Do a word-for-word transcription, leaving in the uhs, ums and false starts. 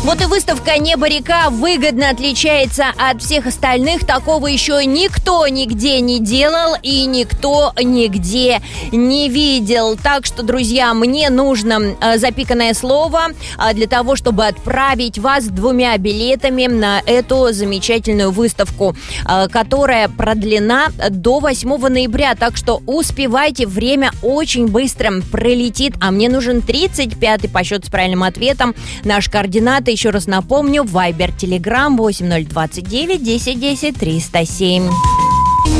Вот и выставка «Небо-река» выгодно отличается от всех остальных. Такого еще никто нигде не делал и никто нигде не видел. Так что, друзья, мне нужно э, запиканное слово э, для того, чтобы отправить вас двумя билетами на эту замечательную выставку, э, которая продлена до восьмого ноября. Так что успевайте, время очень быстро пролетит. А мне нужен тридцать пятый по счету с правильным ответом. Наши координаты, еще раз напомню, Вайбер, Телеграм восемь ноль двадцать девять десять десять триста семь.